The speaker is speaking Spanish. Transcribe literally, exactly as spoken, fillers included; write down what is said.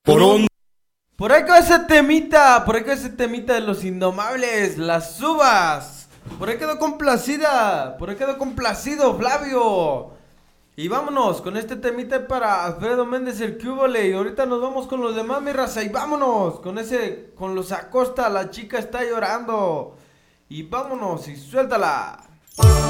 Por un... Por ahí quedó ese temita, por ahí quedó ese temita de los indomables, las uvas. Por ahí quedó complacida, por ahí quedó complacido Flavio. Y vámonos con este temita para Alfredo Méndez el Cúbole. Y ahorita nos vamos con los demás, mi raza. Y vámonos con ese, con los Acosta, la chica está llorando. Y vámonos y suéltala.